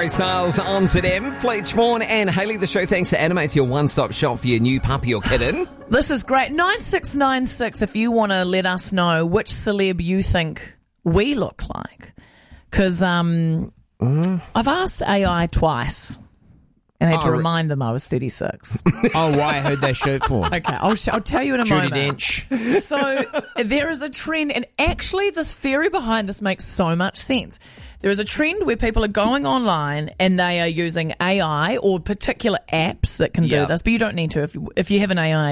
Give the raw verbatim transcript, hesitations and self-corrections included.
Harry Styles on to them. Fleet Vaughan and Hayley, the show thanks to Animate, your one-stop shop for your new puppy or kitten. This is great. nine six nine six if you want to let us know which celeb you think we look like. Because um, mm. I've asked A I twice and I had oh, to remind them I was thirty-six. Oh, why? Who'd they shoot for? Okay, I'll, sh- I'll tell you in a Judi moment. Dench. So there is a trend, and actually the theory behind this makes so much sense. There is a trend where people are going online and they are using A I or particular apps that can do Yep. this, but you don't need to. If you, if you have an A I